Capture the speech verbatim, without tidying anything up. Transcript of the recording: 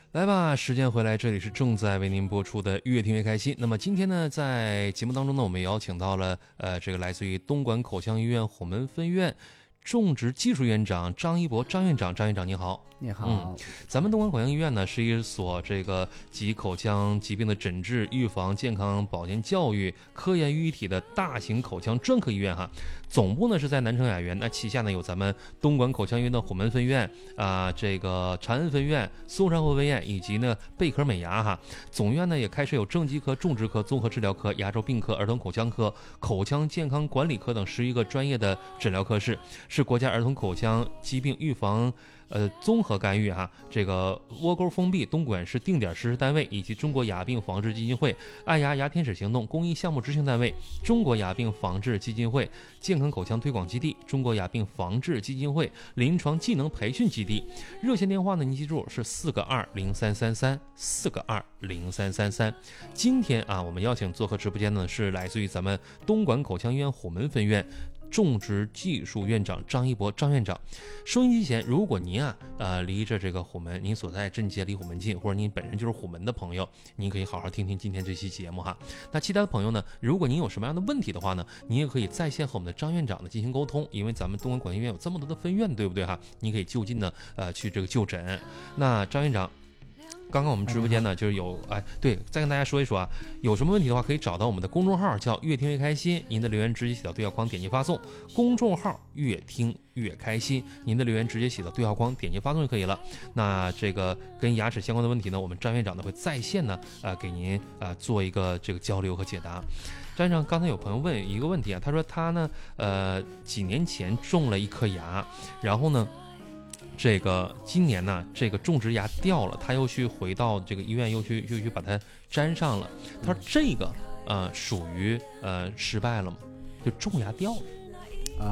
来吧，时间回来，这里是正在为您播出的越听越开心。那么今天呢，在节目当中呢，我们邀请到了呃，这个来自于东莞口腔医院虎门分院种植技术院长张一博张院长，张院长你好。 你好， 嗯，咱们东莞口腔医院呢是一所这个集口腔疾病的诊治、预防、健康保健教育、科研于一体的大型口腔专科医院哈。总部呢是在南城雅园，那旗下呢有咱们东莞口腔医院的虎门分院啊、这个长安分院、松山后分院以及呢贝壳美牙哈。总院呢也开设有正畸科、种植科、综合治疗科、牙周病科、儿童口腔科、口腔健康管理科等十一个专业的诊疗科室，是国家儿童口腔疾病预防。呃，综合干预哈，这个窝沟封闭东莞市定点实施单位以及中国牙病防治基金会爱牙牙天使行动公益项目执行单位、中国牙病防治基金会健康口腔推广基地、中国牙病防治基金会临床技能培训基地。热线电话呢，您记住是四个二零三三三，四个二零三三三。今天啊，我们邀请做客直播间呢，是来自于咱们东莞口腔医院虎门分院种植技术院长张一博张院长。收音机前，如果您啊呃离着这个虎门，您所在镇街离虎门近，或者您本身就是虎门的朋友，您可以好好听听今天这期节目哈。那其他的朋友呢，如果您有什么样的问题的话呢，您也可以在线和我们的张院长呢进行沟通，因为咱们东莞口腔医院有这么多的分院，对不对哈？您可以就近的呃去这个就诊。那张院长，刚刚我们直播间呢，就是有哎，对，再跟大家说一说啊，有什么问题的话，可以找到我们的公众号，叫越听越开心，您的留言直接写到对话框，点击发送。公众号越听越开心，您的留言直接写到对话框，点击发送就可以了。那这个跟牙齿相关的问题呢，我们张院长呢会在线呢，呃，给您呃做一个这个交流和解答。张院长，刚才有朋友问一个问题啊，他说他呢，呃，几年前种了一颗牙，然后呢。这个今年呢，这个种植牙掉了，他又去回到这个医院，又去又去把它粘上了。他说这个呃属于呃失败了吗？就种牙掉了。